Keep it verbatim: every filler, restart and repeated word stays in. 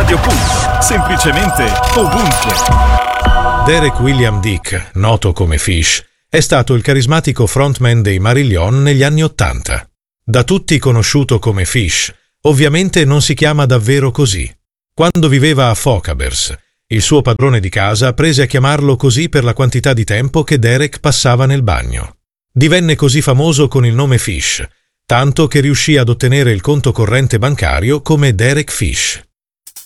Radio Punto, semplicemente ovunque. Derek William Dick, noto come Fish, è stato il carismatico frontman dei Marillion negli anni Ottanta. Da tutti conosciuto come Fish, ovviamente non si chiama davvero così. Quando viveva a Fochabers, il suo padrone di casa prese a chiamarlo così per la quantità di tempo che Derek passava nel bagno. Divenne così famoso con il nome Fish, tanto che riuscì ad ottenere il conto corrente bancario come Derek Fish.